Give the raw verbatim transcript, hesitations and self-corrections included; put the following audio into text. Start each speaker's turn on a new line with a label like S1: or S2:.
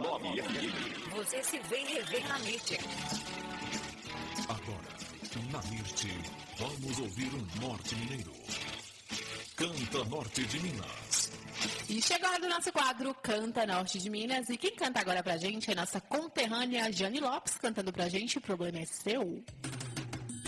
S1: nove F M.
S2: Você se vê e revê na Mirte.
S3: Agora, na Mirte, vamos ouvir um norte mineiro. Canta Norte de Minas.
S4: E chegou a hora do nosso quadro Canta Norte de Minas. E quem canta agora pra gente é nossa conterrânea Jane Lopes, cantando pra gente O Problema é Seu.